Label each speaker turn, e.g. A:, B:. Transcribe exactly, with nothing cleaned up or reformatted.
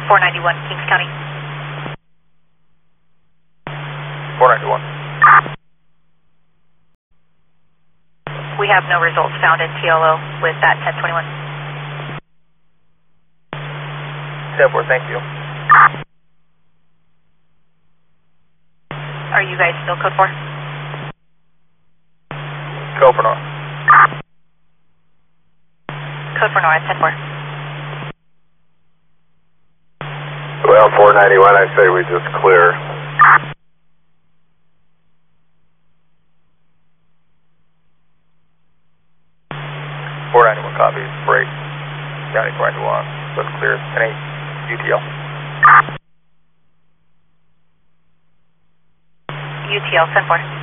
A: four ninety-one, Kings County.
B: four ninety-one.
A: We have no results found in T L O with that ten twenty-one.
B: ten four, thank you.
A: Are you guys still code four?
B: Go for north.
A: Code for north, ten four.
C: Well, four ninety-one, I say we just clear.
B: four ninety-one copies, break. County four ninety-one, let's clear. ten eight, U T L.
A: U T L, ten four.